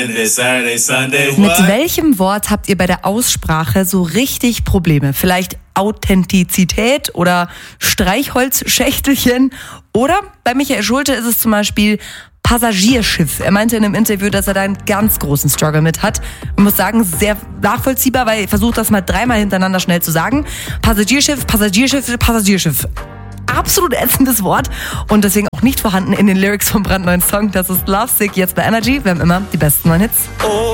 Saturday, Sunday, Mit welchem Wort habt ihr bei der Aussprache so richtig Probleme? Vielleicht Authentizität oder Streichholzschächtelchen? Oder bei Michael Schulte ist es zum Beispiel Passagierschiff. Er meinte in einem Interview, dass er da einen ganz großen Struggle mit hat. Ich muss sagen, sehr nachvollziehbar, weil er versucht, das mal 3-mal hintereinander schnell zu sagen. Passagierschiff, Passagierschiff, Passagierschiff. Absolut ätzendes Wort und deswegen auch nicht vorhanden in den Lyrics vom brandneuen Song. Das ist Lovesick, jetzt bei Energy. Wir haben immer die besten neuen Hits.